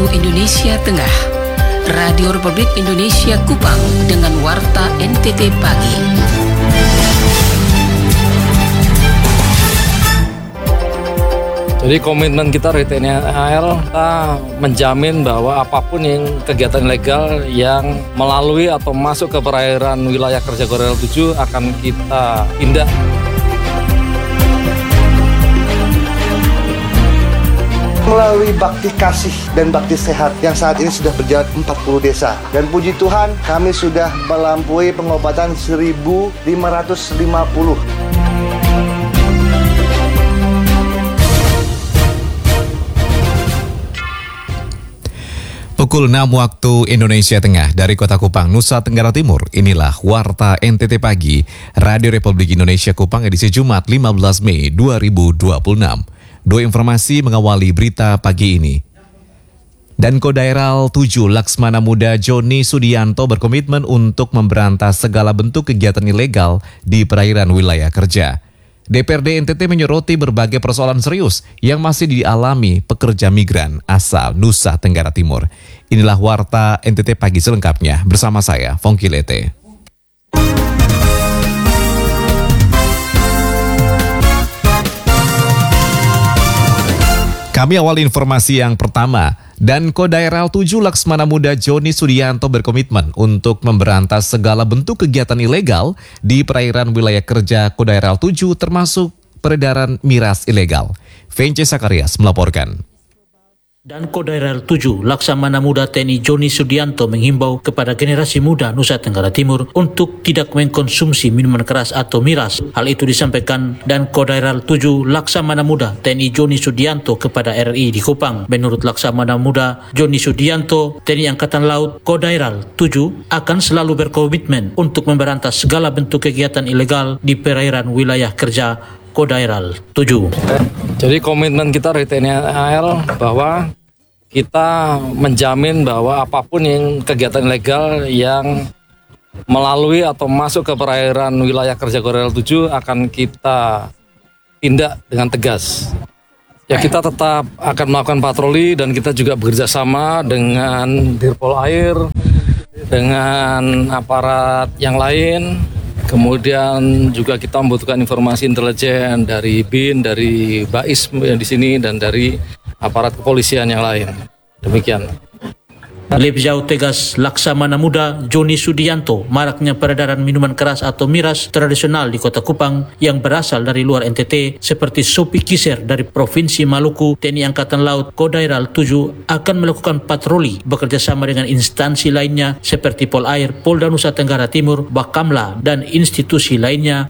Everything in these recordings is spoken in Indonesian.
waktu Indonesia Tengah. Radio Republik Indonesia Kupang dengan Warta NTT Pagi. Jadi komitmen kita dari TNI AL, kita menjamin bahwa apapun yang kegiatan ilegal yang melalui atau masuk ke perairan wilayah kerja Kodaeral 7 akan kita tindak. Melalui bakti kasih dan bakti sehat yang saat ini sudah berjalan 40 desa. Dan puji Tuhan kami sudah melampaui pengobatan 1.550. Pukul 6 waktu Indonesia Tengah dari Kota Kupang, Nusa Tenggara Timur. Inilah Warta NTT Pagi, Radio Republik Indonesia Kupang edisi Jumat 15 Mei 2026. Dua informasi mengawali berita pagi ini. Dan Kodaeral 7 Laksmana Muda Joni Sudianto berkomitmen untuk memberantas segala bentuk kegiatan ilegal di perairan wilayah kerja. DPRD NTT menyoroti berbagai persoalan serius yang masih dialami pekerja migran asal Nusa Tenggara Timur. Inilah Warta NTT Pagi selengkapnya bersama saya, Fongki Lete. Kami awali informasi yang pertama. Dan Kodaeral 7 Laksmana Muda Joni Sudianto berkomitmen untuk memberantas segala bentuk kegiatan ilegal di perairan wilayah kerja Kodaeral 7 termasuk peredaran miras ilegal. Vence Sakarias melaporkan. Dan Kodaeral 7 Laksamana Muda TNI Joni Sudianto menghimbau kepada generasi muda Nusa Tenggara Timur untuk tidak mengkonsumsi minuman keras atau miras. Hal itu disampaikan dan Kodaeral 7 Laksamana Muda TNI Joni Sudianto kepada RI di Kupang. Menurut Laksamana Muda Joni Sudianto, TNI Angkatan Laut Kodaeral 7 akan selalu berkomitmen untuk memberantas segala bentuk kegiatan ilegal di perairan wilayah kerja Kodaeral 7. Jadi komitmen kita dari TNI AL bahwa kita menjamin bahwa apapun yang kegiatan ilegal yang melalui atau masuk ke perairan wilayah kerja Kodaeral 7 akan kita tindak dengan tegas. Ya, kita tetap akan melakukan patroli dan kita juga bekerja sama dengan Dirpol Air, dengan aparat yang lain. Kemudian juga kita membutuhkan informasi intelijen dari BIN, dari BAIS di sini dan dari aparat kepolisian yang lain. Demikian. Lebih jauh tegas Laksamana Muda Joni Sudianto, maraknya peredaran minuman keras atau miras tradisional di Kota Kupang yang berasal dari luar NTT seperti Sopi Kiser dari Provinsi Maluku. TNI Angkatan Laut Kodaeral 7 akan melakukan patroli bekerja sama dengan instansi lainnya seperti Pol Air, Polda Nusa Tenggara Timur, Bakamla, dan institusi lainnya.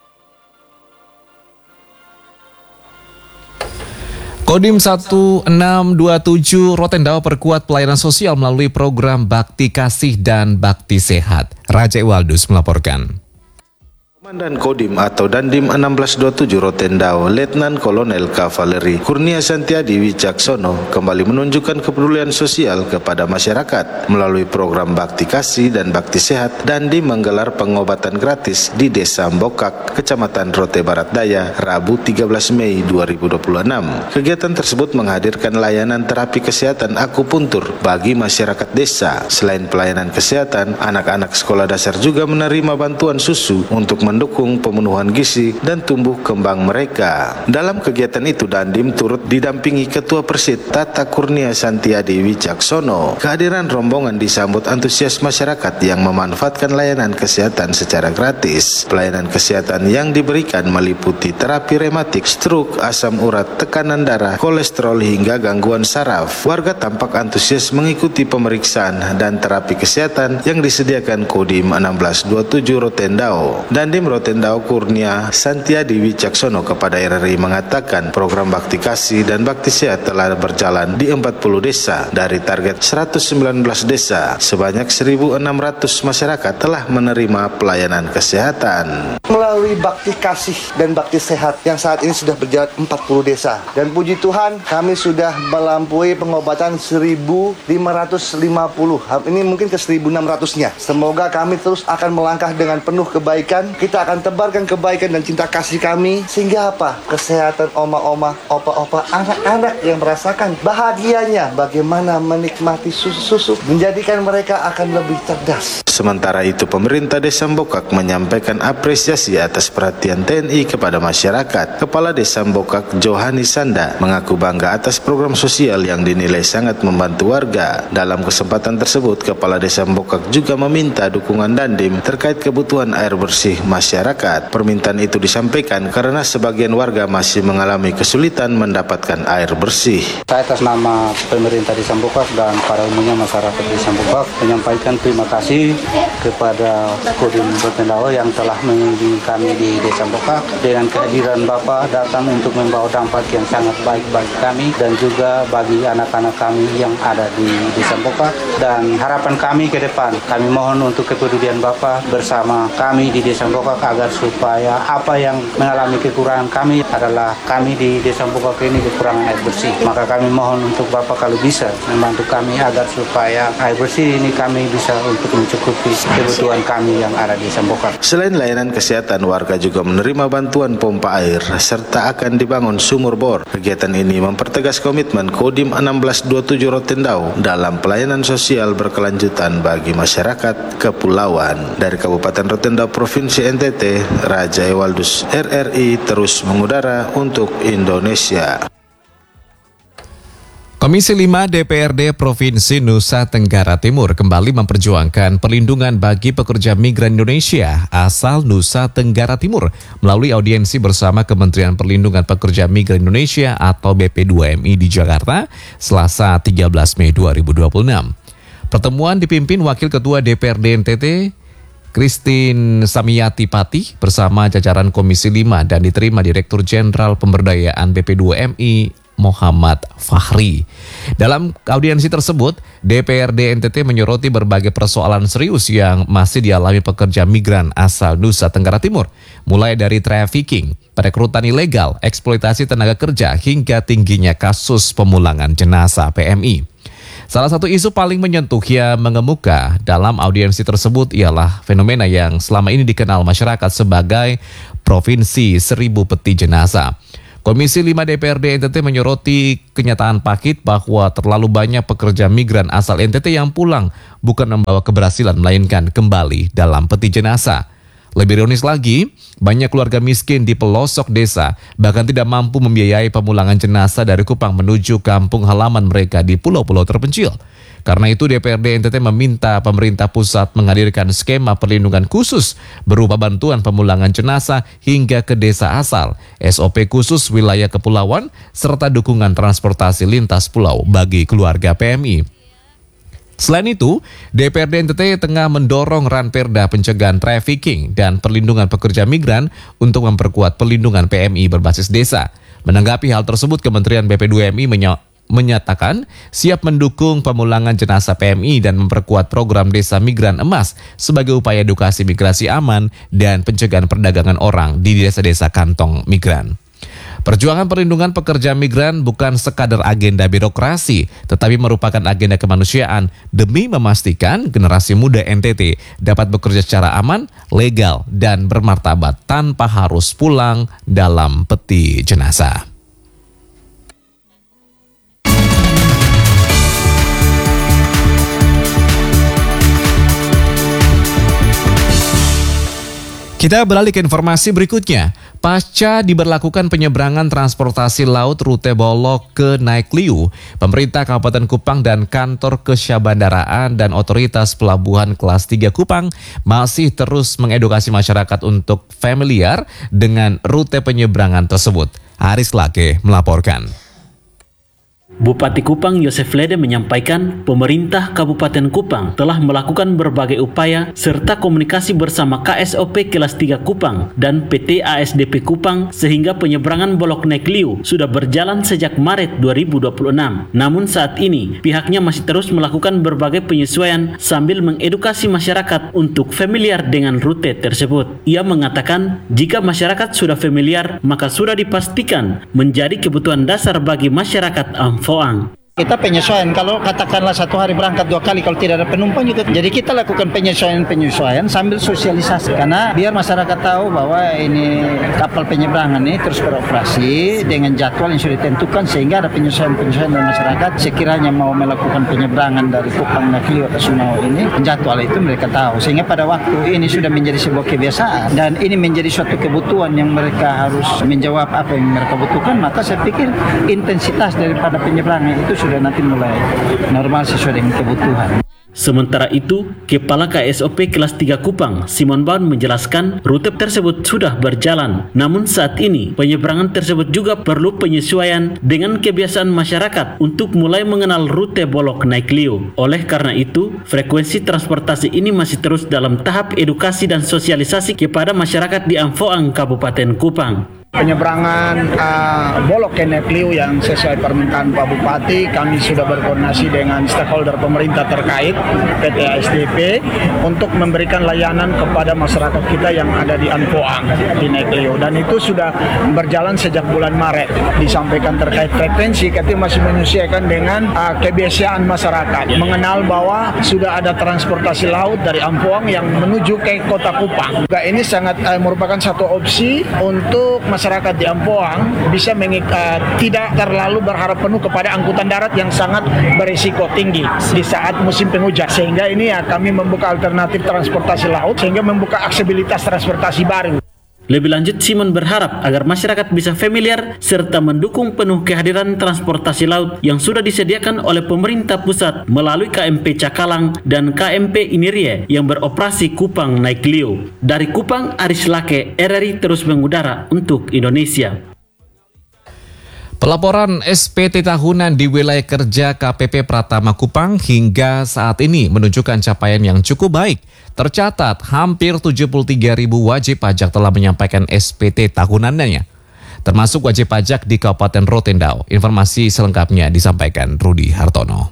Kodim 1627 Rotendao perkuat pelayanan sosial melalui program Bakti Kasih dan Bakti Sehat. Raja Iwaldus melaporkan. Komandan Kodim atau Dandim 1627 Rotendao, Letnan Kolonel Kavaleri Kurnia Santiadi Wicaksono kembali menunjukkan kepedulian sosial kepada masyarakat melalui program Bakti Kasih dan Bakti Sehat. Dandim menggelar pengobatan gratis di Desa Mbokak, Kecamatan Rote Barat Daya, Rabu 13 Mei 2026. Kegiatan tersebut menghadirkan layanan terapi kesehatan akupuntur bagi masyarakat desa. Selain pelayanan kesehatan, anak-anak sekolah dasar juga menerima bantuan susu untuk mendukung pemenuhan gizi dan tumbuh kembang mereka. Dalam kegiatan itu, Dandim turut didampingi Ketua Persid Tata Kurnia Santiadi Wicaksono. Kehadiran rombongan disambut antusias masyarakat yang memanfaatkan layanan kesehatan secara gratis. Pelayanan kesehatan yang diberikan meliputi terapi rematik, stroke, asam urat, tekanan darah, kolesterol hingga gangguan saraf. Warga tampak antusias mengikuti pemeriksaan dan terapi kesehatan yang disediakan Kodim 1627 Rotendao. Dandim Rotendao Kurnia Santiadi Wicaksono kepada RRI mengatakan program Bakti Kasih dan Bakti Sehat telah berjalan di 40 desa dari target 119 desa. Sebanyak 1.600 masyarakat telah menerima pelayanan kesehatan. Melalui bakti kasih dan bakti sehat yang saat ini sudah berjalan 40 desa. Dan puji Tuhan, kami sudah melampaui pengobatan 1.550. Ini mungkin ke 1.600-nya. Semoga kami terus akan melangkah dengan penuh kebaikan. Kita akan tebarkan kebaikan dan cinta kasih kami. Sehingga apa? Kesehatan oma-oma, opa-opa, anak-anak yang merasakan bahagianya bagaimana menikmati susu-susu, menjadikan mereka akan lebih cerdas. Sementara itu, pemerintah Desa Mbokak menyampaikan apresiasi atas perhatian TNI kepada masyarakat. Kepala Desa Mbokak, Johani Sanda, mengaku bangga atas program sosial yang dinilai sangat membantu warga. Dalam kesempatan tersebut, Kepala Desa Mbokak juga meminta dukungan Dandim terkait kebutuhan air bersih masyarakat. Permintaan itu disampaikan karena sebagian warga masih mengalami kesulitan mendapatkan air bersih. Saya atas nama pemerintah Desa Mbokak dan pada umumnya masyarakat Desa Mbokak menyampaikan terima kasih kepada Kodim Rotendao yang telah mengunjungi kami di Desa Mbokak. Dengan kehadiran Bapak datang untuk membawa dampak yang sangat baik bagi kami dan juga bagi anak-anak kami yang ada di Desa Mbokak. Dan harapan kami ke depan, kami mohon untuk kepedulian Bapak bersama kami di Desa Mbokak agar supaya apa yang mengalami kekurangan kami adalah kami di Desa Mbokak ini kekurangan air bersih. Maka kami mohon untuk Bapak kalau bisa membantu kami agar supaya air bersih ini kami bisa untuk mencukupi kebutuhan kami yang ada di Mbokak. Selain layanan kesehatan, warga juga menerima bantuan pompa air serta akan dibangun sumur bor. Kegiatan ini mempertegas komitmen Kodim 1627 Rotendao dalam pelayanan sosial berkelanjutan bagi masyarakat kepulauan. Dari Kabupaten Rotendao, Provinsi NTT, Raja Ewaldus, RRI terus mengudara untuk Indonesia. Komisi 5 DPRD Provinsi Nusa Tenggara Timur kembali memperjuangkan perlindungan bagi pekerja migran Indonesia asal Nusa Tenggara Timur melalui audiensi bersama Kementerian Perlindungan Pekerja Migran Indonesia atau BP2MI di Jakarta, Selasa 13 Mei 2026. Pertemuan dipimpin Wakil Ketua DPRD NTT, Christine Samiyati Patih bersama jajaran Komisi 5 dan diterima Direktur Jenderal Pemberdayaan BP2MI Muhammad Fahri. Dalam audiensi tersebut, DPRD NTT menyoroti berbagai persoalan serius yang masih dialami pekerja migran asal Nusa Tenggara Timur, mulai dari trafficking, perekrutan ilegal, eksploitasi tenaga kerja, hingga tingginya kasus pemulangan jenazah PMI. Salah satu isu paling menyentuh yang mengemuka dalam audiensi tersebut ialah fenomena yang selama ini dikenal masyarakat sebagai Provinsi Seribu Peti Jenazah. Komisi 5 DPRD NTT menyoroti kenyataan pahit bahwa terlalu banyak pekerja migran asal NTT yang pulang bukan membawa keberhasilan melainkan kembali dalam peti jenazah. Lebih ironis lagi, banyak keluarga miskin di pelosok desa bahkan tidak mampu membiayai pemulangan jenazah dari Kupang menuju kampung halaman mereka di pulau-pulau terpencil. Karena itu DPRD NTT meminta pemerintah pusat menghadirkan skema perlindungan khusus berupa bantuan pemulangan jenazah hingga ke desa asal, SOP khusus wilayah kepulauan, serta dukungan transportasi lintas pulau bagi keluarga PMI. Selain itu, DPRD NTT tengah mendorong Ranperda pencegahan trafficking dan perlindungan pekerja migran untuk memperkuat perlindungan PMI berbasis desa. Menanggapi hal tersebut, Kementerian BP2MI menyatakan siap mendukung pemulangan jenazah PMI dan memperkuat program Desa Migran Emas sebagai upaya edukasi migrasi aman dan pencegahan perdagangan orang di desa-desa kantong migran. Perjuangan perlindungan pekerja migran bukan sekadar agenda birokrasi, tetapi merupakan agenda kemanusiaan demi memastikan generasi muda NTT dapat bekerja secara aman, legal, dan bermartabat tanpa harus pulang dalam peti jenazah. Kita beralih ke informasi berikutnya. Pasca diberlakukan penyeberangan transportasi laut rute Bolok ke Naik Liu, pemerintah Kabupaten Kupang dan kantor Kesyabandaraan dan Otoritas Pelabuhan Kelas 3 Kupang masih terus mengedukasi masyarakat untuk familiar dengan rute penyeberangan tersebut. Haris Lake melaporkan. Bupati Kupang Yosef Lede menyampaikan pemerintah Kabupaten Kupang telah melakukan berbagai upaya serta komunikasi bersama KSOP Kelas 3 Kupang dan PT ASDP Kupang sehingga penyeberangan Bolok Naikliu sudah berjalan sejak Maret 2026. Namun saat ini pihaknya masih terus melakukan berbagai penyesuaian sambil mengedukasi masyarakat untuk familiar dengan rute tersebut. Ia mengatakan jika masyarakat sudah familiar maka sudah dipastikan menjadi kebutuhan dasar bagi masyarakat Amfoang. Kita penyesuaian, kalau katakanlah satu hari berangkat 2 kali kalau tidak ada penumpang juga. Jadi kita lakukan penyesuaian sambil sosialisasi. Karena biar masyarakat tahu bahwa ini kapal penyeberangan ini terus beroperasi dengan jadwal yang sudah ditentukan sehingga ada penyesuaian dari masyarakat. Sekiranya mau melakukan penyeberangan dari Kupang Naikliu atau Sunau ini, jadwal itu mereka tahu. Sehingga pada waktu ini sudah menjadi sebuah kebiasaan dan ini menjadi suatu kebutuhan yang mereka harus menjawab apa yang mereka butuhkan. Maka saya pikir intensitas daripada penyeberangan itu sudah nanti mulai normal sesuai dengan kebutuhan. Sementara itu, Kepala KSOP Kelas 3 Kupang, Simon Baun menjelaskan rute tersebut sudah berjalan. Namun saat ini, penyeberangan tersebut juga perlu penyesuaian dengan kebiasaan masyarakat untuk mulai mengenal rute Bolok Naikliu. Oleh karena itu, frekuensi transportasi ini masih terus dalam tahap edukasi dan sosialisasi kepada masyarakat di Amfoang, Kabupaten Kupang. Penyeberangan Bolok Naikliu yang sesuai permintaan Pak Bupati, kami sudah berkoordinasi dengan stakeholder pemerintah terkait PT ASDP untuk memberikan layanan kepada masyarakat kita yang ada di Amfoang di Naikliu, dan itu sudah berjalan sejak bulan Maret. Disampaikan terkait frekuensi, kita masih menyesuaikan dengan kebiasaan masyarakat mengenal bahwa sudah ada transportasi laut dari Amfoang yang menuju ke Kota Kupang. Juga ini sangat merupakan satu opsi untuk masyarakat di Amfoang bisa tidak terlalu berharap penuh kepada angkutan darat yang sangat berisiko tinggi di saat musim penghujan. Sehingga ini kami membuka alternatif transportasi laut sehingga membuka aksesibilitas transportasi baru. Lebih lanjut, Simon berharap agar masyarakat bisa familiar serta mendukung penuh kehadiran transportasi laut yang sudah disediakan oleh pemerintah pusat melalui KMP Cakalang dan KMP Inirie yang beroperasi Kupang Naikliu. Dari Kupang, Aris Lake, RRI terus mengudara untuk Indonesia. Pelaporan SPT tahunan di wilayah kerja KPP Pratama Kupang hingga saat ini menunjukkan capaian yang cukup baik. Tercatat hampir 73.000 wajib pajak telah menyampaikan SPT tahunannya, termasuk wajib pajak di Kabupaten Rotendao. Informasi selengkapnya disampaikan Rudi Hartono.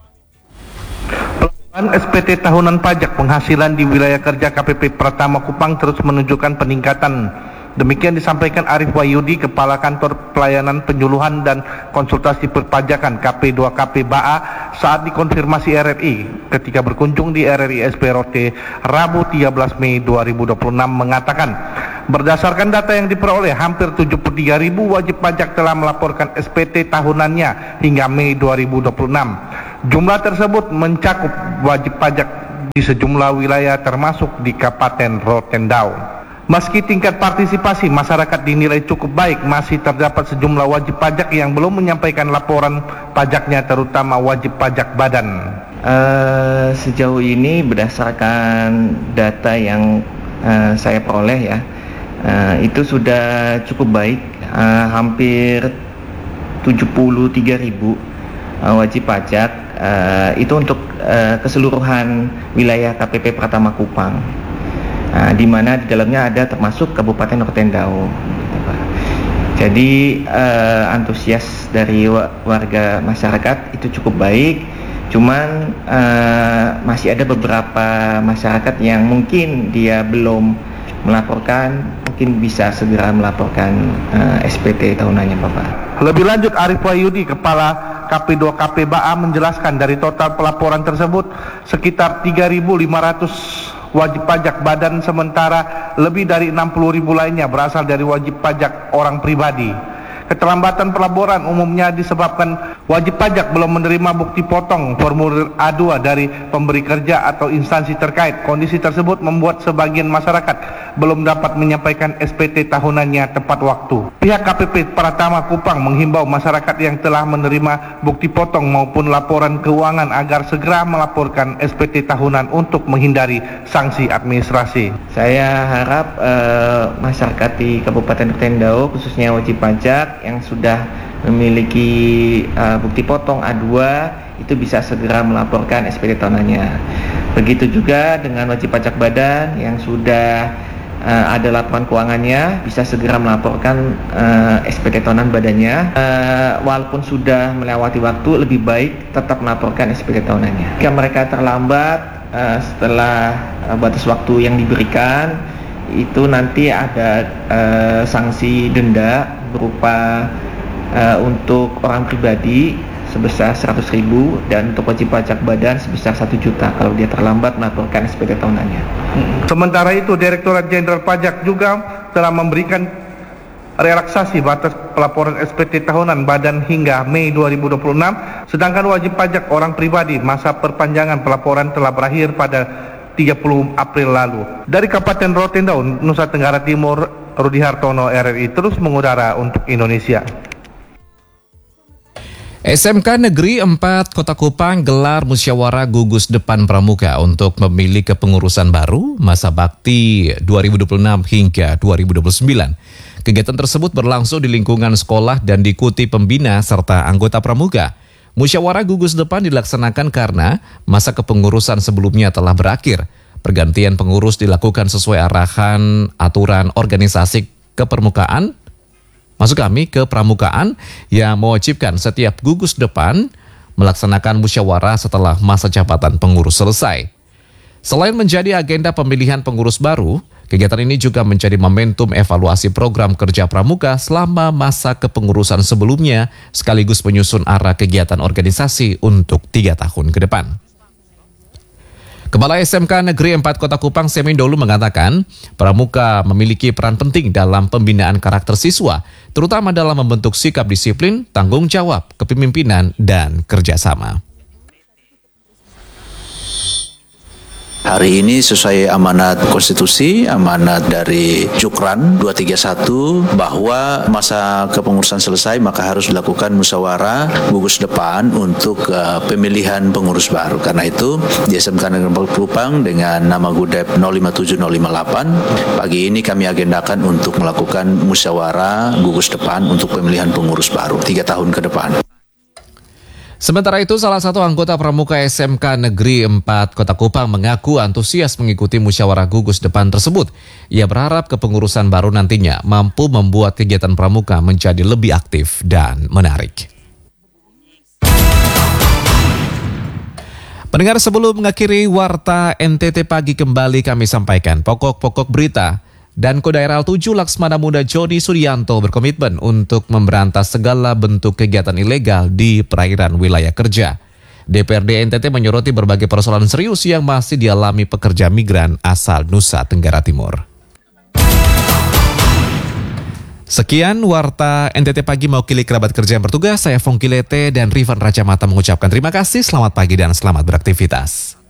Pelaporan SPT tahunan pajak penghasilan di wilayah kerja KPP Pratama Kupang terus menunjukkan peningkatan. Demikian disampaikan Arif Wahyudi, Kepala Kantor Pelayanan Penyuluhan dan Konsultasi Perpajakan KP2KP BAA saat dikonfirmasi RRI ketika berkunjung di RRI SP Rote Rabu 13 Mei 2026 mengatakan berdasarkan data yang diperoleh hampir 73.000 wajib pajak telah melaporkan SPT tahunannya hingga Mei 2026. Jumlah tersebut mencakup wajib pajak di sejumlah wilayah termasuk di Kabupaten Rotendao. Meski tingkat partisipasi masyarakat dinilai cukup baik, masih terdapat sejumlah wajib pajak yang belum menyampaikan laporan pajaknya, terutama wajib pajak badan. Sejauh ini berdasarkan data yang saya peroleh ya, itu sudah cukup baik, hampir 73.000 wajib pajak, itu untuk keseluruhan wilayah KPP Pratama Kupang. Di mana di dalamnya ada termasuk Kabupaten Rotendao. Jadi antusias dari warga masyarakat itu cukup baik. Cuman masih ada beberapa masyarakat yang mungkin dia belum melaporkan, mungkin bisa segera melaporkan SPT tahunannya, Bapak. Lebih lanjut, Arif Wahyudi, Kepala KP2KP BAA menjelaskan dari total pelaporan tersebut sekitar 3.500 wajib pajak badan, sementara lebih dari 60.000 lainnya berasal dari wajib pajak orang pribadi. Keterlambatan pelaporan umumnya disebabkan wajib pajak belum menerima bukti potong formulir A2 dari pemberi kerja atau instansi terkait. Kondisi tersebut membuat sebagian masyarakat belum dapat menyampaikan SPT tahunannya tepat waktu. Pihak KPP Pratama Kupang menghimbau masyarakat yang telah menerima bukti potong maupun laporan keuangan agar segera melaporkan SPT tahunan untuk menghindari sanksi administrasi. Saya harap masyarakat di Kabupaten Rotendao, khususnya wajib pajak, yang sudah memiliki bukti potong A2 itu bisa segera melaporkan SPT tahunannya. Begitu juga dengan wajib pajak badan yang sudah ada laporan keuangannya, bisa segera melaporkan SPT tahunan badannya. Walaupun sudah melewati waktu, lebih baik tetap melaporkan SPT tahunannya. Jika mereka terlambat setelah batas waktu yang diberikan, itu nanti ada sanksi denda berupa untuk orang pribadi sebesar 100.000 dan untuk wajib pajak badan sebesar 1 juta kalau dia terlambat melaporkan SPT tahunannya. Sementara itu, Direktorat Jenderal Pajak juga telah memberikan relaksasi batas pelaporan SPT tahunan badan hingga Mei 2026, sedangkan wajib pajak orang pribadi masa perpanjangan pelaporan telah berakhir pada 30 April lalu. Dari Kabupaten Rotendao, Nusa Tenggara Timur, Rudi Hartono, RRI terus mengudara untuk Indonesia. SMK Negeri 4 Kota Kupang gelar musyawarah gugus depan pramuka untuk memilih kepengurusan baru masa bakti 2026 hingga 2029. Kegiatan tersebut berlangsung di lingkungan sekolah dan diikuti pembina serta anggota pramuka. Musyawarah gugus depan dilaksanakan karena masa kepengurusan sebelumnya telah berakhir. Pergantian pengurus dilakukan sesuai arahan aturan organisasi kepermukaan ke pramukaan yang mewajibkan setiap gugus depan melaksanakan musyawarah setelah masa jabatan pengurus selesai. Selain menjadi agenda pemilihan pengurus baru, kegiatan ini juga menjadi momentum evaluasi program kerja pramuka selama masa kepengurusan sebelumnya, sekaligus menyusun arah kegiatan organisasi untuk 3 tahun ke depan. Kepala SMK Negeri 4 Kota Kupang Semindolu mengatakan, pramuka memiliki peran penting dalam pembinaan karakter siswa, terutama dalam membentuk sikap disiplin, tanggung jawab, kepemimpinan, dan kerjasama. Hari ini sesuai amanat konstitusi, amanat dari Jukran 231 bahwa masa kepengurusan selesai maka harus dilakukan musyawarah gugus depan untuk pemilihan pengurus baru. Karena itu di SMK Negeri Kupang dengan nama GUDEP 057058 pagi ini kami agendakan untuk melakukan musyawarah gugus depan untuk pemilihan pengurus baru 3 tahun ke depan. Sementara itu, salah satu anggota pramuka SMK Negeri 4 Kota Kupang mengaku antusias mengikuti musyawarah gugus depan tersebut. Ia berharap kepengurusan baru nantinya mampu membuat kegiatan pramuka menjadi lebih aktif dan menarik. Pendengar, sebelum mengakhiri Warta NTT Pagi kembali kami sampaikan pokok-pokok berita. Dan Kodaeral 7 Laksmana Muda Joni Sudianto berkomitmen untuk memberantas segala bentuk kegiatan ilegal di perairan wilayah kerja. DPRD NTT menyoroti berbagai persoalan serius yang masih dialami pekerja migran asal Nusa Tenggara Timur. Sekian Warta NTT Pagi mewakili kerabat kerja yang bertugas. Saya Fongki Lete dan Rifan Racamata mengucapkan terima kasih, selamat pagi dan selamat beraktivitas.